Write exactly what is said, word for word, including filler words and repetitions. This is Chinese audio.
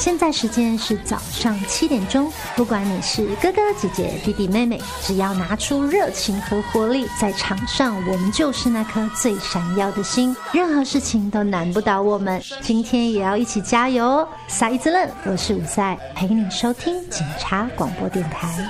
现在时间是早上七点钟，不管你是哥哥姐姐弟弟妹妹，只要拿出热情和活力，在场上我们就是那颗最闪耀的星，任何事情都难不倒我们。今天也要一起加油哦！撒一子愣，我是五赛，陪你收听警察广播电台。